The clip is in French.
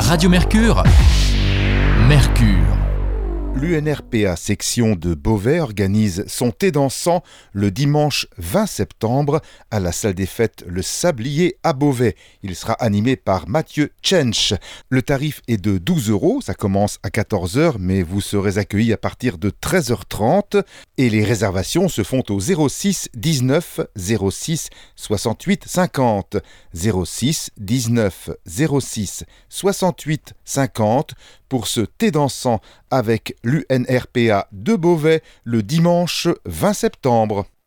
Radio Mercure, Mercure. L'UNRPA section de Beauvais organise son thé dansant le dimanche 20 septembre à la salle des fêtes Le Sablier à Beauvais. Il sera animé par Mathieu Tchench. Le tarif est de 12 €, ça commence à 14 h, mais vous serez accueillis à partir de 13 h 30 et les réservations se font au 06 19 06 68 50. 06 19 06 68 50 pour ce thé dansant avec l'UNRPA de Beauvais le dimanche 20 septembre.